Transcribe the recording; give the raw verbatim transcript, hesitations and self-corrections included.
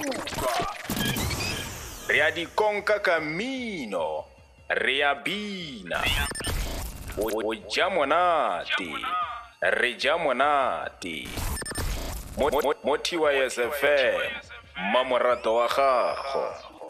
Re a di konka kamino, re a bina. O ja monate, re ja monate. Mo T Y S F M, mamorato wa gago.